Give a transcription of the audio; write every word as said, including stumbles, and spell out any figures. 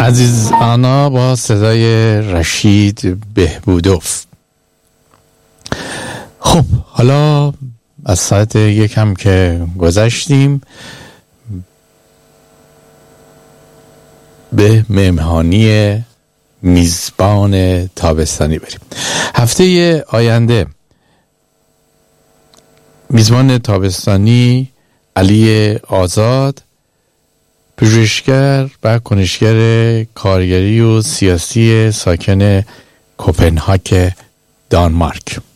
عزیز آنا با صدای رشید بهبودوف. خب حالا از ساعت یکم که گذشتیم به مهمانی میزبان تابستانی بریم. هفته آینده میزبان تابستانی علی آزاد، پژوهشگر و کنشگر کارگری و سیاسی ساکن کوپنهاگ دانمارک.